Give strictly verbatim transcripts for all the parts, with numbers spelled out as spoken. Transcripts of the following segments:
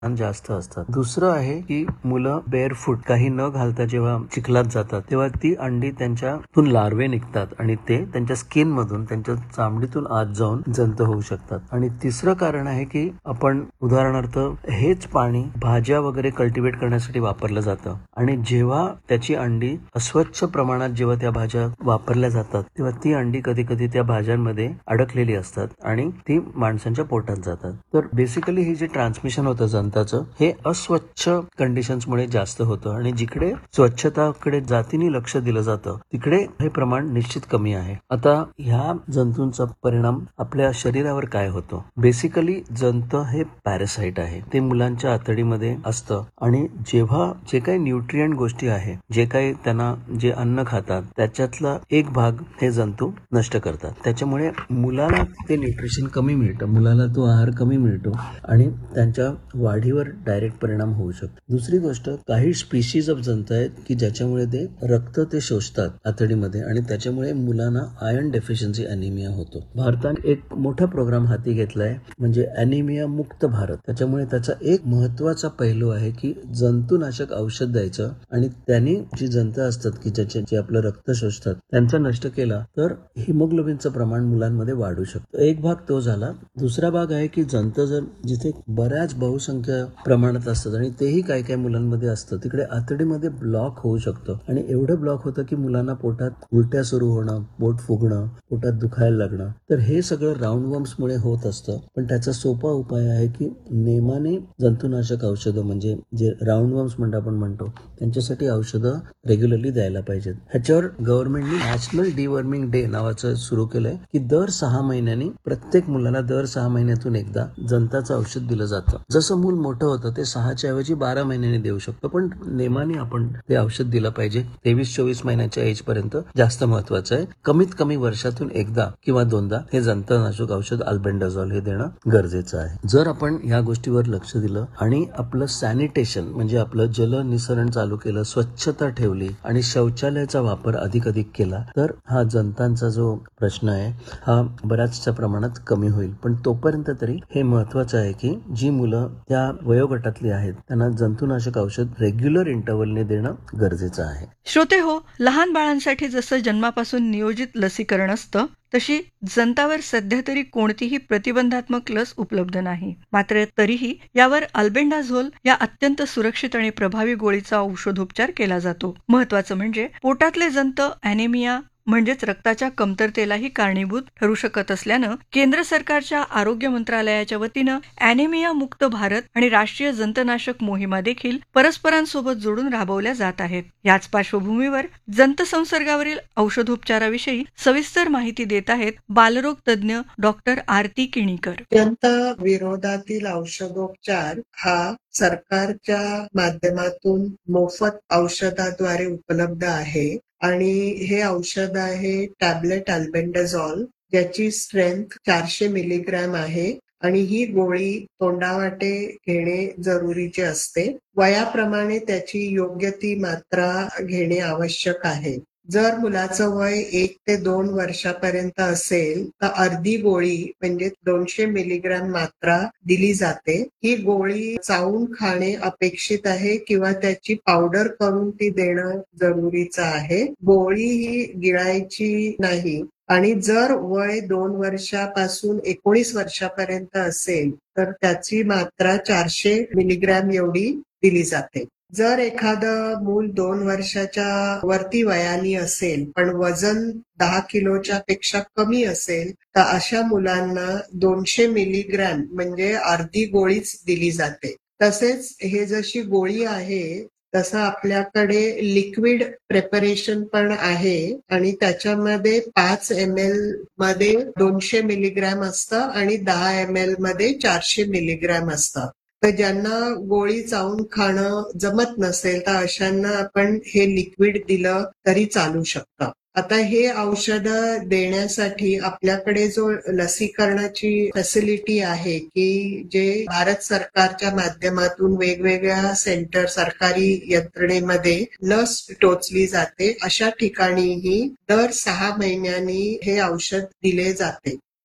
जास्त असतात. दुसरं आहे की मुलं बेअरफूट काही न घालता जेव्हा चिखलात जातात तेव्हा ती अंडी त्यांच्यातून लार्वे निघतात आणि ते त्यांच्या स्किन मधून त्यांच्या चामडीतून आत जाऊन जंत होऊ शकतात. आणि तिसरं कारण आहे की आपण उदाहरणार्थ हेच पाणी भाज्या वगैरे कल्टिवेट करण्यासाठी वापरलं जातं आणि जेव्हा त्याची अंडी अस्वच्छ प्रमाणात जेव्हा त्या भाज्या वापरल्या जातात तेव्हा ती अंडी कधी कधी त्या भाज्यांमध्ये अडकलेली असतात आणि ती माणसांच्या पोटात जातात. तर बेसिकली हे जे ट्रान्समिशन होतं जंताचं हे अस्वच्छ कंडिशन्समुळे जास्त होतं आणि जिकडे स्वच्छताकडे जातीने लक्ष दिलं जातं तिकडे हे प्रमाण निश्चित कमी आहे. आता ह्या जंतूंचा परिणाम आपल्या शरीरावर काय होतो? बेसिकली जंत हे पॅरासाइट आहे. ते मुलांच्या आतडीमध्ये असतं आणि जेव्हा जे काही न्यूट्रिएंट गोष्टी आहे, जे काही त्यांना जे अन्न खातात त्याच्यातला एक भाग हे जंतू नष्ट करतात. त्याच्यामुळे मुलाला ते न्यूट्रिशन कमी मिळतं, मुलाला तो आहार कमी मिळतो आणि त्यांच्या वाढीवर डायरेक्ट परिणाम होऊ शकतो. दुसरी गोष्ट, काही स्पीशीज ऑफ जंत आहेत की ज्याच्यामुळे ते रक्त ते शोषतात आतडीमध्ये आणि त्याच्यामुळे मुलांना आयर्न डेफिशियन्सी अॅनिमिया होतो. भारताने एक मोठा प्रोग्राम हाती घेतलाय म्हणजे अॅनिमिया मुक्त भारत. त्याच्यामुळे त्याचा एक महत्वाचा पैलू आहे की जंतुनाशक औषध द्यायचं आणि त्यांनी जी जंत असतात की ज्याचे जे आपलं रक्त शोषतात त्यांचा नष्ट केला तर हिमोग्लोबिनचं प्रमाण मुलांमध्ये वाढू शकतं. एक भाग तो झाला. दुसरा भाग आहे की जंत जर जिथे बऱ्याच बहुसंख्य प्रमाणात असतात आणि तेही काही काही मुलांमध्ये असतं तिकडे आतडीमध्ये ब्लॉक होऊ शकतं आणि एवढं ब्लॉक होतं की मुलांना पोटात उलट्या सुरू होणं, पोट फुगणं, पोटात दुखायला लागणं. तर हे सगळं राऊंडवर्म्समुळे होत असतं. पण त्याचा सोपा उपाय आहे की नेमाने जंतुनाशक औषधं म्हणजे जे राऊंडवर्म्स म्हणतो आपण म्हणतो त्यांच्यासाठी औषधं रेग्युलरली द्यायला पाहिजेत. ह्याच्यावर गव्हर्नमेंटनी नॅशनल डिवर्मिंग डे नावाचं सुरू केलंय की दर सहा महिन्यांनी प्रत्येक मुलाला दर सहा महिन्यातून एकदा जंताचं औषध दिलं जातं. जसं मूल मोठं होतं ते सहाच्या ऐवजी बारा महिन्यांनी देऊ शकतो पण नेमाने आपण ते औषध दिलं पाहिजे. तेवीस चोवीस महिन्याच्या एज पर्यंत जास्त महत्वाचं आहे. कमीत कमी वर्षातून एकदा किंवा दोनदा हे जंतनाशक औषध अल्बेंडाझॉल हे देणं गरजेचं आहे. जर आपण या गोष्टीवर लक्ष दिलं आणि आपलं सॅनिटेशन म्हणजे आपलं जल निसरण चालू केलं, स्वच्छता ठेवली आणि शौचालयाचा वापर अधिक अधिक केला तर हा जंतांचा जो प्रश्न आहे हा बऱ्याचशा प्रमाणात कमी होईल. पण तोपर्यंत तरी हे महत्वाचं आहे की जी मुलं त्या वयोगटातली आहेत त्यांना जंतुनाशक औषध रेग्युलर इंटरव्हलने देणं गरजेचं आहे. श्रोते हो, लहान बाळांसाठी जसं जन्मापासून नियोजित लसीकरण असतं तशी जंतावर सध्या तरी कोणतीही प्रतिबंधात्मक लस उपलब्ध नाही. मात्र तरीही यावर अल्बेंडाझोल या अत्यंत सुरक्षित आणि प्रभावी गोळीचा औषधोपचार केला जातो. महत्वाचं म्हणजे पोटातले जंत अॅनिमिया म्हणजेच रक्ताच्या कमतरतेलाही कारणीभूत ठरू शकत असल्यानं केंद्र सरकारच्या आरोग्य मंत्रालयाच्या वतीनं अॅनिमिया मुक्त भारत आणि राष्ट्रीय जंतनाशक मोहिमा देखील परस्परांसोबत जोडून राबवल्या जात आहेत. याच पार्श्वभूमीवर जंत संसर्गावरील औषधोपचाराविषयी सविस्तर माहिती देत आहेत बालरोग तज्ज्ञ डॉक्टर आरती किणीकर. जंत विरोधातील औषधोपचार हा सरकारच्या माध्यमातून मोफत औषधाद्वारे उपलब्ध आहे आणि हे औषध आहे टॅबलेट अल्बेंडाझॉल ज्याची स्ट्रेंथ चारशे मिलीग्रॅम आहे आणि ही गोळी तोंडावाटे घेणे जरुरीचे असते. वयाप्रमाणे त्याची योग्य ती मात्रा घेणे आवश्यक आहे. जर मुलाचं वय एक ते दोन वर्षापर्यंत असेल तर अर्धी गोळी म्हणजे दोनशे मिलीग्रॅम मात्रा दिली जाते. ही गोळी चावून खाणे अपेक्षित आहे किंवा त्याची पावडर करून ती देणं जरुरीचं आहे. गोळी ही गिळायची नाही आणि जर वय दोन वर्षापासून एकोणीस वर्षापर्यंत असेल तर त्याची मात्रा चारशे मिलीग्रॅम एवढी दिली जाते. जर एखादं मूल दोन वर्षाच्या वरती वयानी असेल पण वजन दहा किलोच्या पेक्षा कमी असेल तर अशा मुलांना दोनशे मिलीग्रॅम म्हणजे अर्धी गोळीच दिली जाते. तसेच हे जशी गोळी आहे तसं आपल्याकडे लिक्विड प्रिपरेशन पण आहे आणि त्याच्यामध्ये पाच एम एल मध्ये दोनशे मिलीग्रॅम असतं आणि दहा एम एल मध्ये चारशे मिलीग्रॅम असतं. तर ज्यांना गोळी चावून खाणं जमत नसेल तर अशांना आपण हे लिक्विड दिलं तरी चालू शकतं. आता हे औषध देण्यासाठी आपल्याकडे जो लसीकरणाची फॅसिलिटी आहे की जे भारत सरकारच्या माध्यमातून वेगवेगळ्या सेंटर सरकारी यंत्रणेमध्ये लस टोचली जाते अशा ठिकाणीही दर सहा महिन्यांनी हे औषध दिले जाते.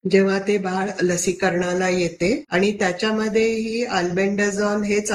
जेव्हा ते बाळ लसीकरणाला येते आणि त्याच्यामध्ये ही अल्बेंडाझॉल हेच